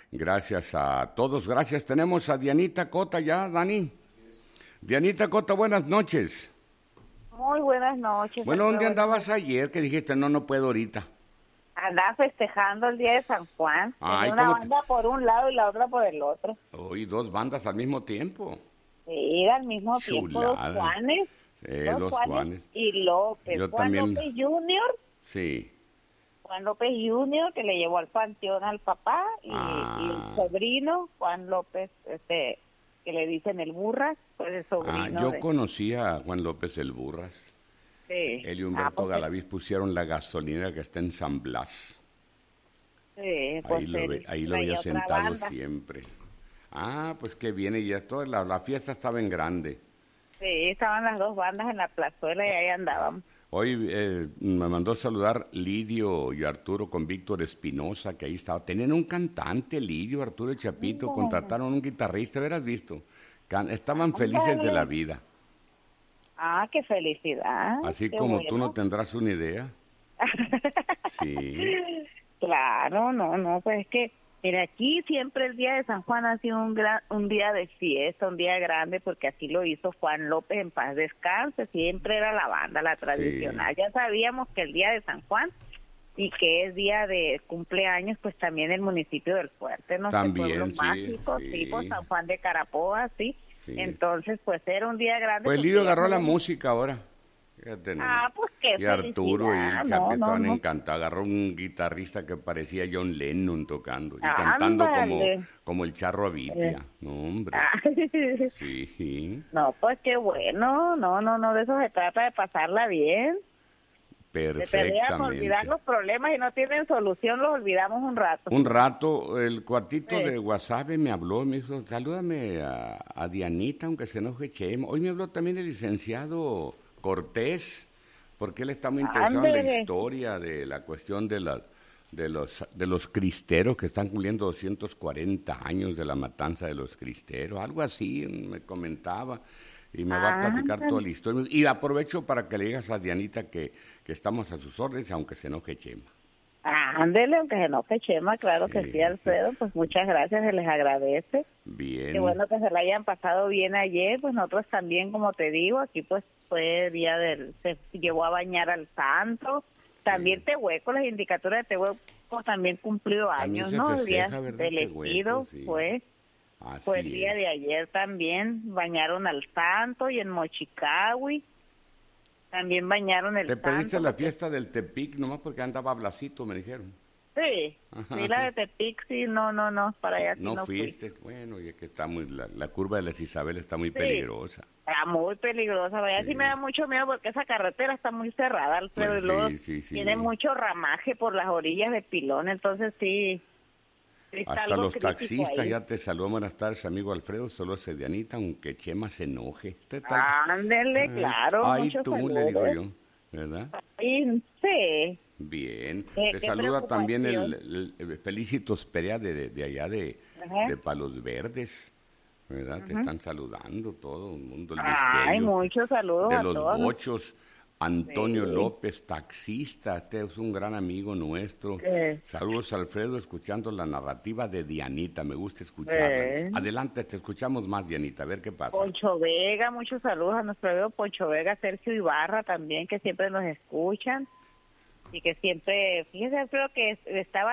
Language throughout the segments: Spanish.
Gracias a todos, gracias. Tenemos a Dianita Cota ya, Dani. Dianita Cota, buenas noches. Muy buenas noches. Bueno, ¿dónde andabas ayer que dijiste no puedo ahorita? Andaba festejando el día de San Juan. Ay, una banda por un lado y la otra por el otro. Uy, dos bandas al mismo tiempo. Sí, al mismo tiempo, dos Juanes. Sí, dos Juanes. Y López. Yo Juan también. López Jr. Sí. Juan López Jr., que le llevó al panteón al papá, y el sobrino, Juan López, que le dicen el Burras, pues el sobrino. Yo conocí a Juan López el Burras. Sí. Él y Humberto Galaviz pusieron la gasolinera que está en San Blas. Sí, pues ahí lo había sentado siempre. Pues que viene ya toda la fiesta estaba en grande. Sí, estaban las dos bandas en la plazuela y ahí andábamos. Hoy me mandó saludar Lidio y Arturo con Víctor Espinosa, que ahí estaba. Tenían un cantante, Lidio, Arturo y Chapito, contrataron un guitarrista, ¿verás visto? Estaban felices de la vida. Qué felicidad. Así qué como bueno. tú no tendrás una idea. Sí. Claro, no, pues es que, mira, aquí siempre el día de San Juan ha sido un día de fiesta, un día grande, porque así lo hizo Juan López, en paz descanse, siempre era la banda, la tradicional. Sí. Ya sabíamos que el día de San Juan y que es día de cumpleaños, pues también el municipio del Fuerte, ¿no? También, pueblo mágico, sí, pues San Juan de Carapoa, sí. Entonces, pues era un día grande. Pues Lidio agarró la música ahora. Fíjate, pues qué y Arturo y el Chapito estaban no. encantados. Agarró un guitarrista que parecía John Lennon tocando y cantando como el Charro Avitia. No, hombre. Sí. No, pues qué bueno. No, de eso se trata, de pasarla bien. Perfectamente. Olvidar los problemas y no tienen solución, los olvidamos un rato. Un rato, el cuatito de Guasave me habló, me dijo, salúdame a Dianita, aunque se enoje Chema. Hoy me habló también el licenciado Cortés, porque él está muy interesado en la historia de la cuestión de los cristeros que están cumpliendo 240 años de la matanza de los cristeros, algo así me comentaba, y me va a platicar toda la historia. Y aprovecho para que le digas a Dianita que estamos a sus órdenes, aunque se enoje Chema. Ándele, aunque se enoje Chema, claro que sí, Alfredo, pues muchas gracias, se les agradece. Bien. Qué bueno que se la hayan pasado bien ayer, pues nosotros también, como te digo, aquí pues fue día se llevó a bañar al santo, también Tehueco, las indicaturas de Tehueco también cumplió años, ¿no? El día del ejido fue el día de ayer también, bañaron al santo, y en Mochicahui también bañaron el santo. ¿Te perdiste la fiesta del Tepic nomás porque andaba Blasito, me dijeron? Sí, la de Tepic, sí, no, para allá sí no fuiste. Bueno, y es que está la curva de las Isabel está muy peligrosa. Está muy peligrosa, vaya, sí me da mucho miedo porque esa carretera está muy cerrada, Alfredo, y luego tiene mucho ramaje por las orillas de Pilón, entonces sí. Hasta los taxistas ya te saludan. Buenas tardes, amigo Alfredo. Solo se Dianita, aunque Chema se enoje. Ándele, claro. Ay, tú, saludos. Le digo yo, ¿verdad? Sí. Bien. Te saluda también el Felicitos Perea de allá de Palos Verdes, ¿verdad? Te están saludando todo el mundo. Muchos saludos a todos. De los Bochos. Antonio López, taxista, este es un gran amigo nuestro. Saludos, Alfredo, escuchando la narrativa de Dianita, me gusta escucharla. Adelante, te escuchamos más, Dianita, a ver qué pasa. Poncho Vega, muchos saludos a nuestro amigo Poncho Vega, Sergio Ibarra también, que siempre nos escuchan y que siempre, fíjese, Alfredo, que estaba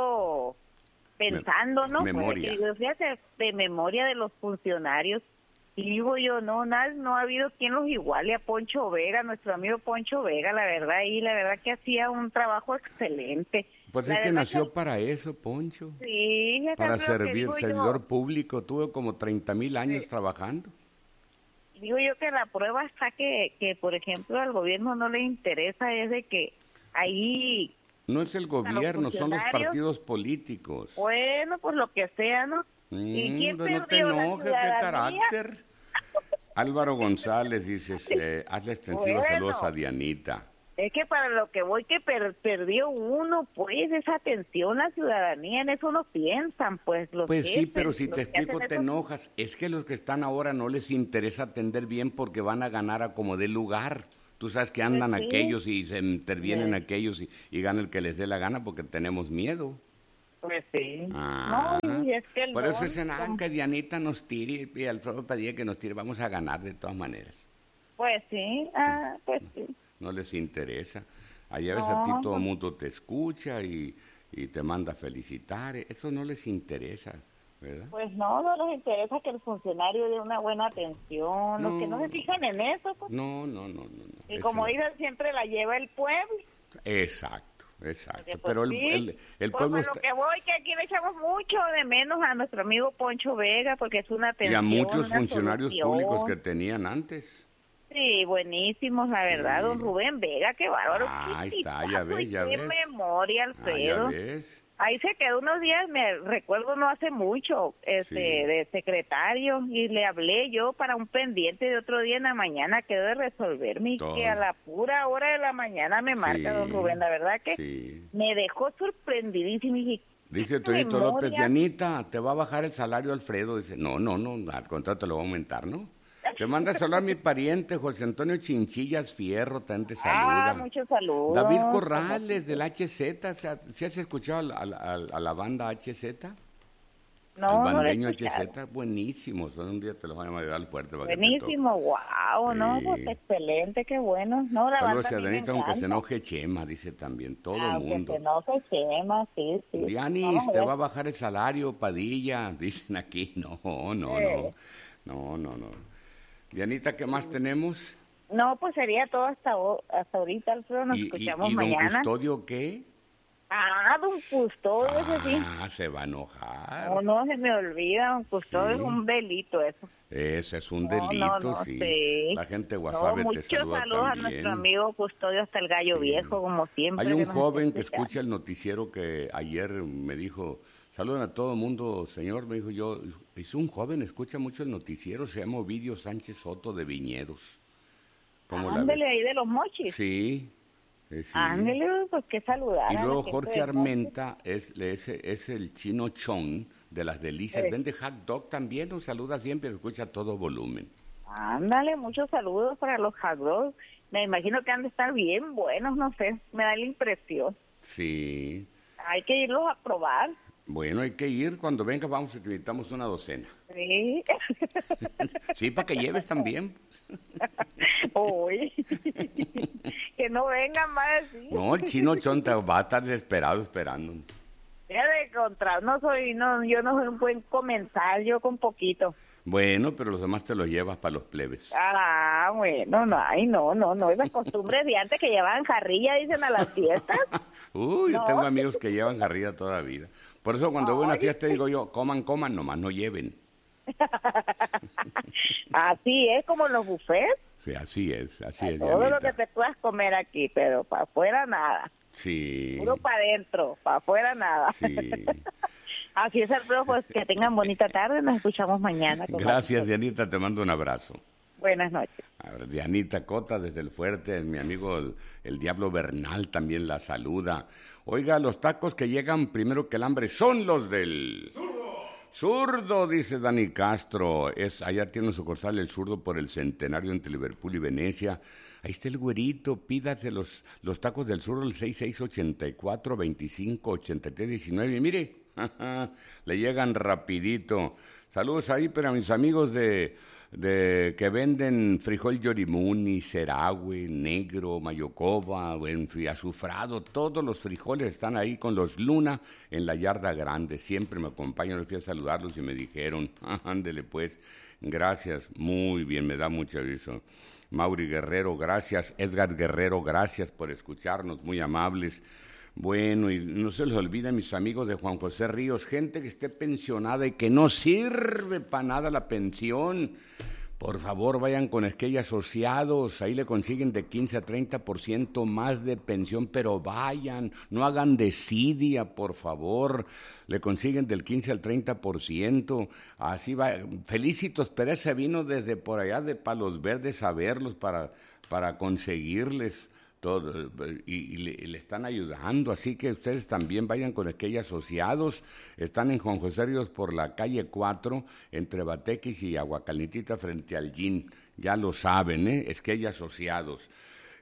pensando, ¿no? Memoria. Pues, fíjate, de memoria de los funcionarios. Y digo yo, no ha habido quien los iguale a Poncho Vega, nuestro amigo Poncho Vega, la verdad que hacía un trabajo excelente. Pues es que nació para eso, Poncho. Sí, para servidor público, tuvo como 30,000 años trabajando. Digo yo que la prueba está que, por ejemplo, al gobierno no le interesa es de que ahí... No es el gobierno, son los partidos políticos. Bueno, pues lo que sea, ¿no? ¿Y quién pues no te enojes, de carácter. Álvaro González dice, hazle extensivos saludos a Dianita. Es que para lo que voy que perdió uno, pues, esa atención a la ciudadanía, en eso no piensan, pues. Pues sí, pero si te explico te enojas. Es que los que están ahora no les interesa atender bien porque van a ganar a como dé lugar. Tú sabes que andan aquellos y se intervienen aquellos y gana el que les dé la gana porque tenemos miedo. Pues sí. No, y es que por eso es que Dianita nos tire y Alfredo Padilla que nos tire, vamos a ganar de todas maneras. Pues sí, pues sí. No les interesa. Allá ves a ti todo el mundo te escucha y te manda a felicitar. Eso no les interesa, ¿verdad? Pues no les interesa que el funcionario dé una buena atención. Los que no se fijan en eso, pues. No. Y como dicen, siempre la lleva el pueblo. Exacto. Porque, Pero sí, el pueblo está... lo que voy, que aquí le echamos mucho de menos a nuestro amigo Poncho Vega, porque es una atención. Y a muchos funcionarios públicos que tenían antes. Sí, buenísimos, la verdad, don Rubén Vega, qué bárbaro. Ahí está, ya ves. Qué memoria, Alfredo. Ya ves. Ahí se quedó unos días, me recuerdo no hace mucho, de secretario, y le hablé yo para un pendiente de otro día en la mañana, quedó de resolverme, y que a la pura hora de la mañana me marca don Rubén, la verdad que me dejó sorprendidísimo. Y dije, dice Toñito López, Dianita, te va a bajar el salario Alfredo. Dice, no, al contrario te lo va a aumentar, ¿no? Te manda saludar a mi pariente, José Antonio Chinchillas Fierro, también te saluda. Muchos saludos. David Corrales, del HZ, ¿sí has escuchado a la banda HZ? No, al bandeño HZ, buenísimos, un día te los van a mandar al fuerte. Buenísimo, wow, no, pues excelente, qué bueno. No, la saludos banda a Denita, aunque se enoje Chema, dice también, todo el mundo. Aunque se enoje Chema, sí. Dianis, te va a bajar el salario, Padilla, dicen aquí, no. Dianita, ¿qué más tenemos? No, pues sería todo hasta ahorita, Alfredo, nos escuchamos mañana. ¿Y don Custodio qué? Don Custodio, ese sí. Se va a enojar. No se me olvida, don Custodio, es un delito eso. Ese es un delito, sí. La gente de Guasave te saluda también. Muchos saludos a nuestro amigo Custodio hasta el Gallo Viejo, como siempre. Hay un joven que escucha el noticiero que ayer me dijo... Saludan a todo el mundo, señor, me dijo yo, es un joven, escucha mucho el noticiero, se llama Ovidio Sánchez Soto de Viñedos. Ándele ahí de los Mochis. Sí. Ándele, pues qué saludar. Y luego Jorge Armenta es el chino Chon de las Delicias, vende hot dog también, nos saluda siempre, escucha a todo volumen. Ándale, muchos saludos para los hot dogs, me imagino que han de estar bien buenos, no sé, me da la impresión. Sí. Hay que irlos a probar. Bueno, hay que ir. Cuando venga vamos y te invitamos una docena. Sí. Sí, para que lleves también. Uy. Que no vengan más así. No, el chino Chon te va a estar desesperado esperando. Ya de contra, yo no soy un buen comensal, yo con poquito. Bueno, pero los demás te los llevas para los plebes. Bueno, no, esas costumbres de antes que llevaban jarrilla, dicen a las fiestas. Yo tengo amigos que llevan jarrilla toda la vida. Por eso cuando voy a una fiesta digo yo, coman, nomás no lleven. Así es como los buffets. Sí, así es. Todo lo que te puedas comer aquí, pero para afuera nada. Sí. Puro para adentro, para afuera nada. Sí. Así es, Alfredo, pues que tengan bonita tarde, nos escuchamos mañana. Gracias, Dianita, te mando un abrazo. Buenas noches. A ver, Dianita Cota desde el Fuerte, mi amigo el Diablo Bernal también la saluda. Oiga, los tacos que llegan primero que el hambre son los del... ¡Zurdo! Dice Dani Castro. Allá tiene un sucursal el Zurdo por el Centenario entre Liverpool y Venecia. Ahí está el güerito, pídate los tacos del Zurdo, el 6684-258319. Y mire, le llegan rapidito. Saludos ahí para mis amigos de que venden frijol yorimuni, cerahue, negro, mayocoba, azufrado, todos los frijoles están ahí con los Luna en la yarda grande, siempre me acompañan, les fui a saludarlos y me dijeron, ándele pues, gracias, muy bien, me da mucho eso. Mauri Guerrero, gracias, Edgar Guerrero, gracias por escucharnos, muy amables. Bueno, y no se les olvide, mis amigos de Juan José Ríos, gente que esté pensionada y que no sirve para nada la pensión. Por favor, vayan con Esquella Asociados, ahí le consiguen de 15 a 30% más de pensión, pero vayan, no hagan desidia, por favor, le consiguen del 15 al 30%, así va. Felicitos Pérez se vino desde por allá de Palos Verdes a verlos para conseguirles todo, y le están ayudando, así que ustedes también vayan con Esquella Asociados, están en Juan José Ríos por la calle 4, entre Batequis y Aguacalitita frente al Gin, ya lo saben, Esquella Asociados.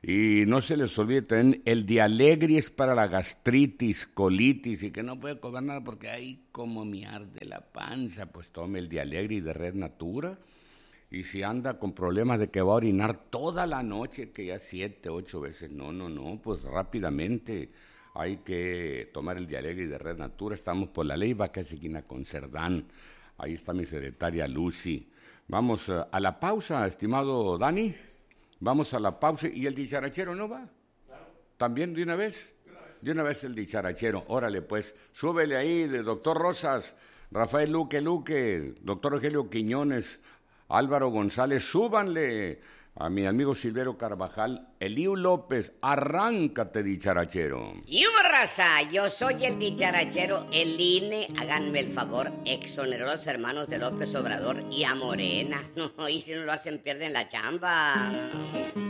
Y no se les olvide también, el Dialegri es para la gastritis, colitis, y que no puede comer nada porque hay como miar de la panza, pues tome el Dialegri de Red Natura. Y si anda con problemas de que va a orinar toda la noche, que ya 7, 8 veces, no, pues rápidamente hay que tomar el Dialegri de Red Natura. Estamos por la ley Vaca Esquina con Cerdán. Ahí está mi secretaria Lucy. Vamos a la pausa, estimado Dani. Vamos a la pausa. ¿Y el dicharachero no va? Claro. ¿También de una vez? De una vez el dicharachero. Órale, pues, súbele ahí, de doctor Rosas, Rafael Luque, doctor Rogelio Quiñones, Álvaro González, súbanle a mi amigo Silverio Carvajal, Eliu López, arráncate, dicharachero. Y raza, yo soy el dicharachero, el INE, háganme el favor, exoneró a los hermanos de López Obrador y a Morena. No, y si no lo hacen, pierden la chamba.